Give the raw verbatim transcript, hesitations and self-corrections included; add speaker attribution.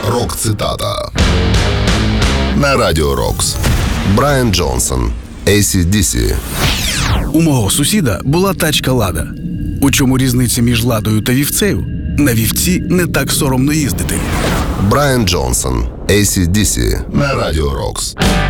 Speaker 1: Рок-цитата на Радіо Рокс. Брайан Джонсон, ей сі ді сі.
Speaker 2: У мого сусіда була тачка «Лада». У чому різниця між «Ладою» та вівцею? На вівці не так соромно їздити.
Speaker 1: Брайан Джонсон, ей сі ді сі на Радіо Рокс.